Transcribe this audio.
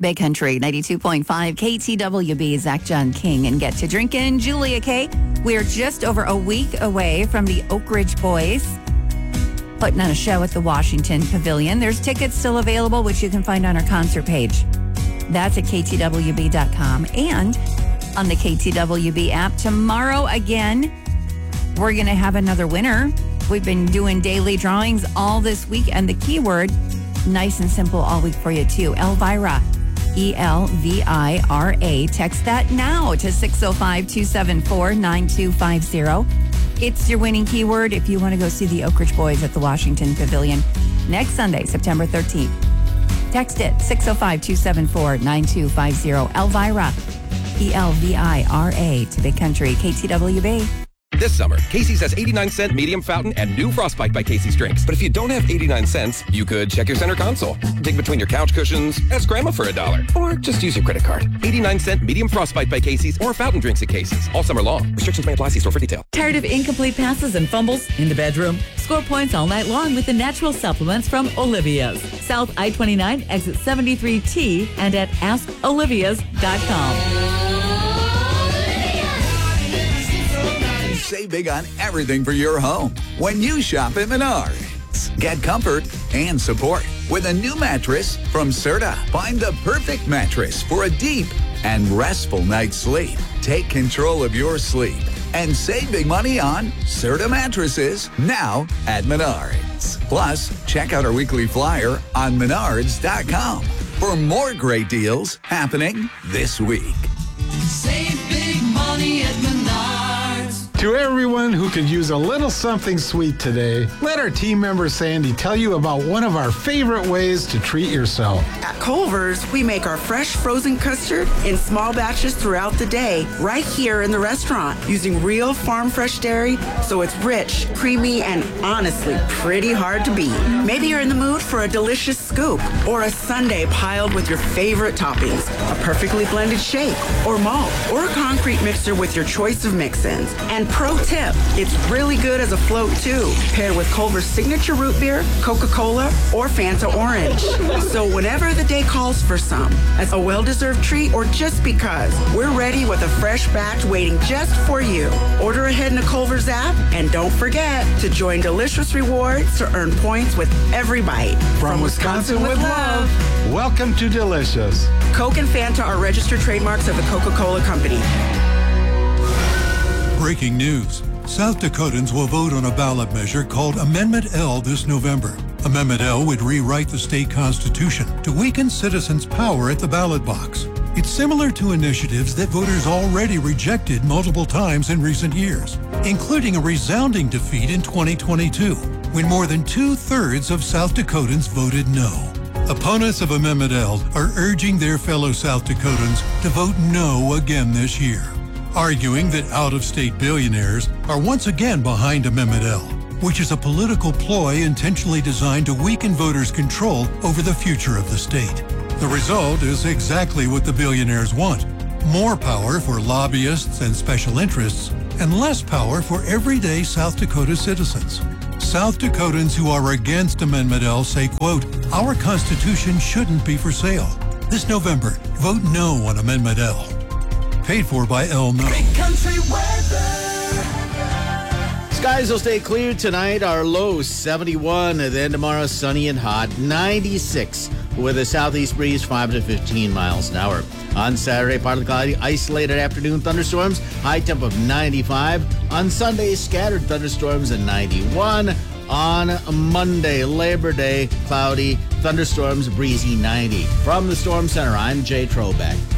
Bay Country 92.5 KTWB, Zach John King and Get to Drinkin', Julia K. We're just over a week away from the Oak Ridge Boys putting on a show at the Washington Pavilion. There's tickets still available, which you can find on our concert page. That's at ktwb.com and on the KTWB app. Tomorrow again, we're going to have another winner. We've been doing daily drawings all this week, and the keyword, nice and simple all week for you too, Elvira. ELVIRA. Text that now to 605-274-9250. It's your winning keyword if you want to go see the Oak Ridge Boys at the Washington Pavilion next Sunday, September 13th. Text it, 605-274-9250. Elvira, ELVIRA to Big Country, KTWB. This summer, Casey's has 89-cent medium fountain and new Frostbite by Casey's drinks. But if you don't have 89 cents, you could check your center console, dig between your couch cushions, ask Grandma for $1, or just use your credit card. 89-cent medium Frostbite by Casey's or fountain drinks at Casey's. All summer long. Restrictions may apply. See store for detail. Tired of incomplete passes and fumbles in the bedroom? Score points all night long with the natural supplements from Olivia's. South I-29, exit 73T, and at askolivias.com. Save big on everything for your home when you shop at Menards. Get comfort and support with a new mattress from Serta. Find the perfect mattress for a deep and restful night's sleep. Take control of your sleep and save big money on Serta mattresses now at Menards. Plus, check out our weekly flyer on menards.com for more great deals happening this week. Save big money at Menards. To everyone who could use a little something sweet today, let our team member Sandy tell you about one of our favorite ways to treat yourself. At Culver's, we make our fresh frozen custard in small batches throughout the day, right here in the restaurant, using real farm fresh dairy, so it's rich, creamy, and honestly pretty hard to beat. Maybe you're in the mood for a delicious scoop or a sundae piled with your favorite toppings, a perfectly blended shake or malt, or a concrete mixer with your choice of mix-ins. And pro tip, it's really good as a float too, paired with Culver's signature root beer, Coca-Cola, or Fanta Orange. So whenever the day calls for some, as a well-deserved treat or just because, we're ready with a fresh batch waiting just for you. Order ahead in the Culver's app, and don't forget to join Delicious Rewards to earn points with every bite. From Wisconsin with love, welcome to Delicious. Coke and Fanta are registered trademarks of the Coca-Cola Company. Breaking news. South Dakotans will vote on a ballot measure called Amendment L this November. Amendment L would rewrite the state constitution to weaken citizens' power at the ballot box. It's similar to initiatives that voters already rejected multiple times in recent years, including a resounding defeat in 2022, when more than 2/3 of South Dakotans voted no. Opponents of Amendment L are urging their fellow South Dakotans to vote no again this year, arguing that out-of-state billionaires are once again behind Amendment L, which is a political ploy intentionally designed to weaken voters' control over the future of the state. The result is exactly what the billionaires want: more power for lobbyists and special interests, and less power for everyday South Dakota citizens. South Dakotans who are against Amendment L say, quote, "Our Constitution shouldn't be for sale." This November, vote no on Amendment L. Paid for by El No. Big country weather. Skies will stay clear tonight. Our low 71. Then tomorrow, sunny and hot, 96. With a southeast breeze, 5 to 15 miles an hour. On Saturday, partly cloudy, isolated afternoon thunderstorms, high temp of 95. On Sunday, scattered thunderstorms at 91. On Monday, Labor Day, cloudy, thunderstorms, breezy 90. From the Storm Center, I'm Jay Trobeck.